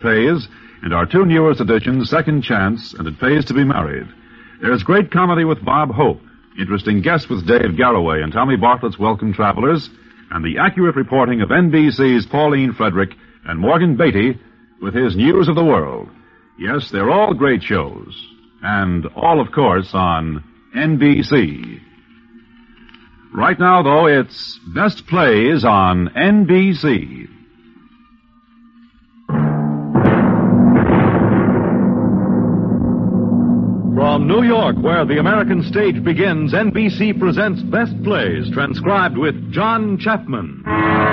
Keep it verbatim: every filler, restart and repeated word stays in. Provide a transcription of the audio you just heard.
Pays, and our two newest editions, Second Chance and It Pays to Be Married. There's great comedy with Bob Hope, interesting guests with Dave Garroway and Tommy Bartlett's Welcome Travelers, and the accurate reporting of N B C's Pauline Frederick and Morgan Beatty with his News of the World. Yes, they're all great shows, and all, of course, on N B C. Right now, though, it's Best Plays on N B C. From New York, where the American stage begins, N B C presents Best Plays, transcribed with John Chapman.